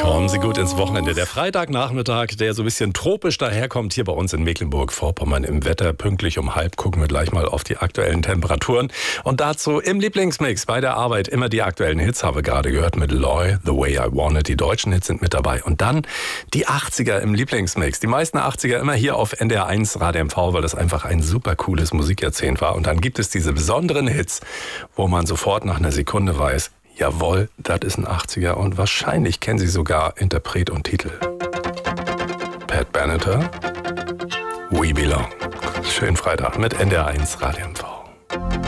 Kommen Sie gut ins Wochenende. Der Freitagnachmittag, der so ein bisschen tropisch daherkommt, hier bei uns in Mecklenburg-Vorpommern im Wetter. Pünktlich um 12:30 gucken wir gleich mal auf die aktuellen Temperaturen. Und dazu im Lieblingsmix bei der Arbeit immer die aktuellen Hits, habe gerade gehört mit Loy, The Way I Want It. Die deutschen Hits sind mit dabei. Und dann die 80er im Lieblingsmix. Die meisten 80er immer hier auf NDR 1 Radio MV, weil das einfach ein super cooles Musikjahrzehnt war. Und dann gibt es diese besonderen Hits, wo man sofort nach einer Sekunde weiß, jawohl, das ist ein 80er und wahrscheinlich kennen Sie sogar Interpret und Titel. Pat Benatar, We Belong. Schönen Freitag mit NDR 1 Radio MV.